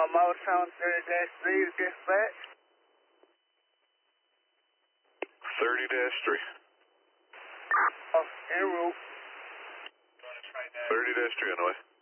Motown 30-3 to dispatch. 30-3. En route. 30-3 on the way.